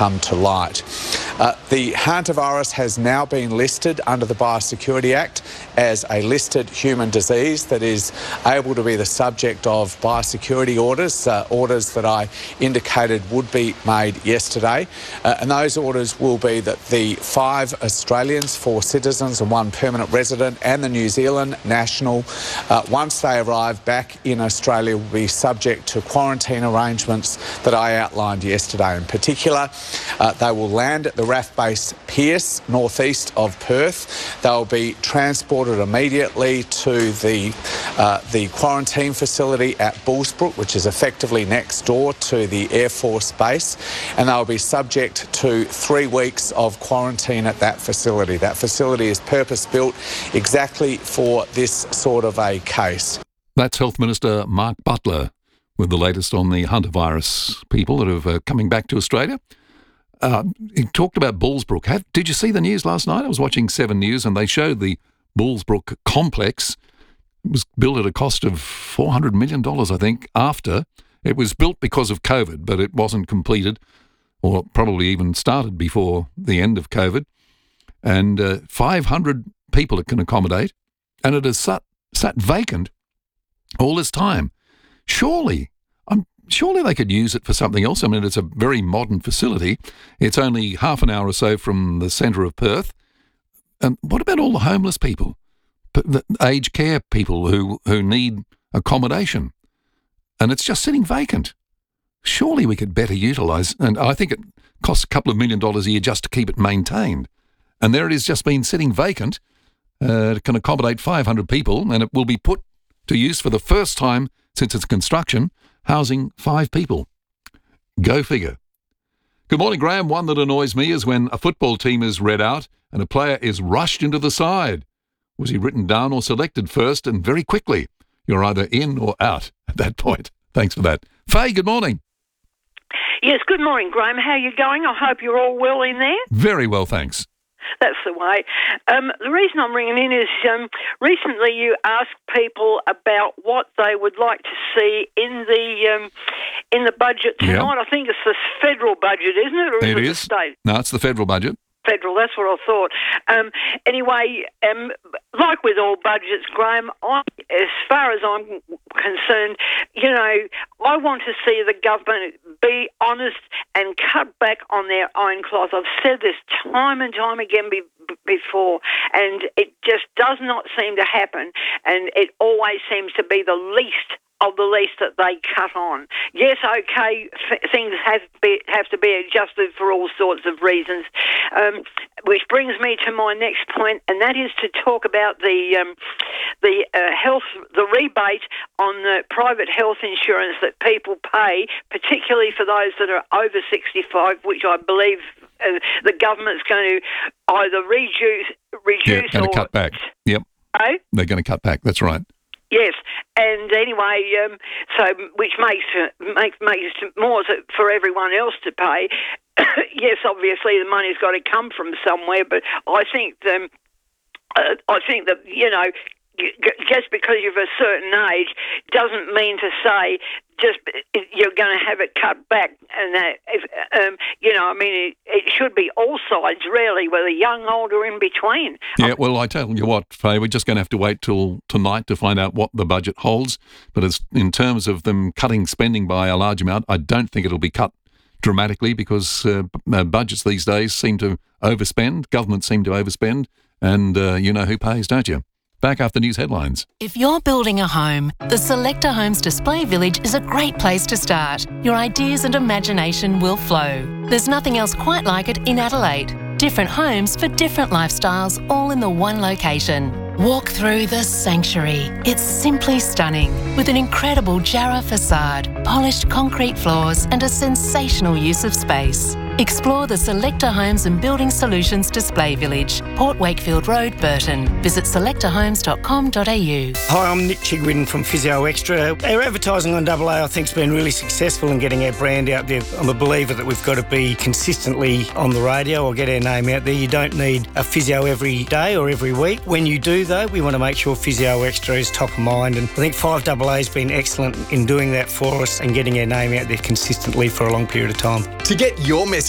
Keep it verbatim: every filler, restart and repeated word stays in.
come to light. Uh, the hantavirus has now been listed under the Biosecurity Act as a listed human disease that is able to be the subject of biosecurity orders, uh, orders that I indicated would be made yesterday. Uh, and those orders will be that the five Australians, four citizens and one permanent resident, and the New Zealand national, uh, once they arrive back in Australia, will be subject to quarantine arrangements that I outlined yesterday. In particular, uh, they will land at the R A F base Pearce, northeast of Perth. They'll be transported immediately to the, uh, the quarantine facility at Bullsbrook, which is effectively next door to the Air Force base, and they'll be subject to three weeks of quarantine at that facility. That facility is purpose-built exactly for this sort of a case. That's Health Minister Mark Butler with the latest on the hantavirus people that are uh, coming back to Australia. Uh, he talked about Bullsbrook. Have, did you see the news last night? I was watching Seven News and they showed the Bullsbrook complex. It was built at a cost of four hundred million dollars, I think, after. It was built because of COVID, but it wasn't completed or probably even started before the end of COVID. And uh, five hundred people it can accommodate, and it has sat, sat vacant all this time. Surely, I'm surely they could use it for something else. I mean, it's a very modern facility. It's only half an hour or so from the centre of Perth. And what about all the homeless people, the aged care people who, who need accommodation? And it's just sitting vacant. Surely we could better utilise, and I think it costs a couple of million dollars a year just to keep it maintained. And there it is, just been sitting vacant. Uh, it can accommodate five hundred people, and it will be put to use for the first time since its construction, housing five people. Go figure. Good morning, Graham. One that annoys me is when a football team is read out and a player is rushed into the side. Was he written down or selected first and very quickly? You're either in or out at that point. Thanks for that. Faye, good morning. Yes, good morning, Graham. How are you going? I hope you're all well in there. Very well, thanks. That's the way. Um, the reason I'm ringing in is um, recently you asked people about what they would like to see in the um, in the budget tonight. Yep. I think it's the federal budget, isn't it? Or is it, it is. The state? No, it's the federal budget. Federal, that's what I thought. Um, anyway, um, like with all budgets, Graham, I, as far as I'm concerned, you know, I want to see the government be honest and cut back on their own cloth. I've said this time and time again be, before, and it just does not seem to happen, and it always seems to be the least of the least that they cut on. Yes, okay, f- things have, be, have to be adjusted for all sorts of reasons, um, which brings me to my next point, and that is to talk about the um, the uh, health, the rebate on the private health insurance that people pay, particularly for those that are over sixty-five, which I believe uh, the government's going to either reduce, reduce yeah, going to or cut back. Yep, oh? They're going to cut back. That's right. Yes, and anyway, um, so which makes makes makes more for everyone else to pay. Yes, obviously the money's got to come from somewhere, but I think um, uh, I think that you know, just because you're of a certain age doesn't mean to say just you're going to have it cut back. And that, if, um, you know, I mean, it, it should be all sides really, whether young, old, or in between. Yeah, well, I tell you what, Faye, we're just going to have to wait till tonight to find out what the budget holds. But as in terms of them cutting spending by a large amount, I don't think it'll be cut dramatically because uh, budgets these days seem to overspend, governments seem to overspend, and uh, you know who pays, don't you? Back after news headlines. If you're building a home, the Selector Homes Display Village is a great place to start. Your ideas and imagination will flow. There's nothing else quite like it in Adelaide. Different homes for different lifestyles, all in the one location. Walk through the sanctuary. It's simply stunning, with an incredible Jarrah facade, polished concrete floors, and a sensational use of space. Explore the Selector Homes and Building Solutions Display Village, Port Wakefield Road, Burton. Visit selector homes dot com dot a u. Hi, I'm Nick Chigwin from Physio Extra. Our advertising on Double A, I think, has been really successful in getting our brand out there. I'm a believer that we've got to be consistently on the radio or get our name out there. You don't need a physio every day or every week. When you do, though, we want to make sure Physio Extra is top of mind, and I think five A A has been excellent in doing that for us and getting our name out there consistently for a long period of time. To get your message